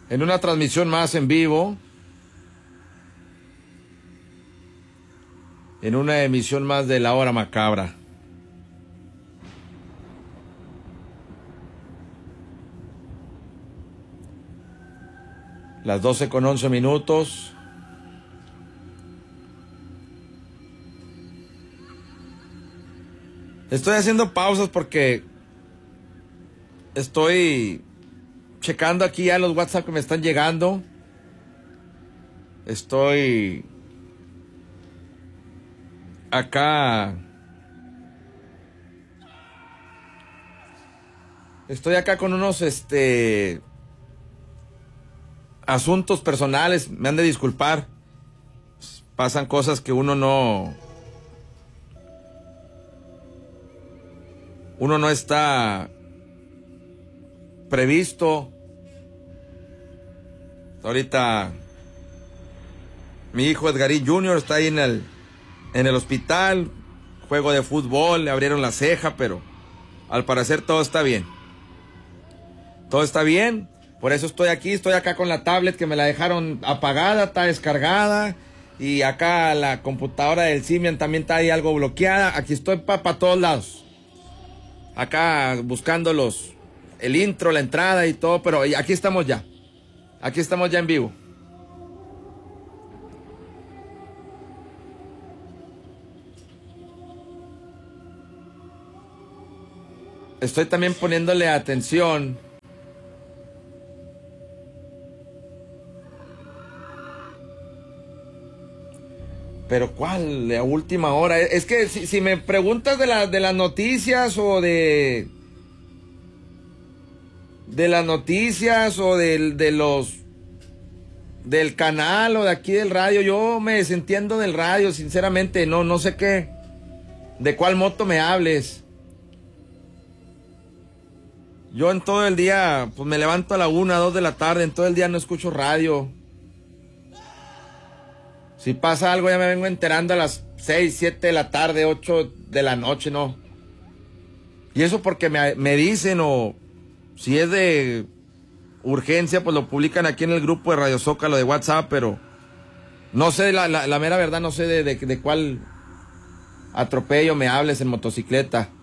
en una transmisión más en vivo, en una emisión más de La Hora Macabra. Las 12:11. Estoy haciendo pausas porque estoy checando aquí ya los WhatsApp que me están llegando. Estoy acá. Estoy acá con unos asuntos personales. Me han de disculpar. Pasan cosas que uno no está previsto. Ahorita mi hijo Edgarín Jr. está ahí en el hospital, juego de fútbol, le abrieron la ceja, pero al parecer todo está bien. Todo está bien, por eso estoy acá con la tablet que me la dejaron apagada, está descargada, y acá la computadora del Simian también está ahí algo bloqueada. Aquí estoy para todos lados. Acá buscando el intro, la entrada y todo, pero aquí estamos ya. Aquí estamos ya en vivo. Estoy también poniéndole atención pero ¿cuál? La última hora. Es que si me preguntas de las noticias o de las noticias o del canal o de aquí del radio, yo me desentiendo del radio, sinceramente, no sé de cuál moto me hables. Yo en todo el día, pues me levanto a la 1, 2 de la tarde, en todo el día no escucho radio. Si pasa algo ya me vengo enterando a las 6, 7 de la tarde, 8 de la noche, no. Y eso porque me dicen, o si es de urgencia, pues lo publican aquí en el grupo de Radio Zócalo de WhatsApp, pero no sé, la mera verdad, no sé de cuál atropello me hables en motocicleta.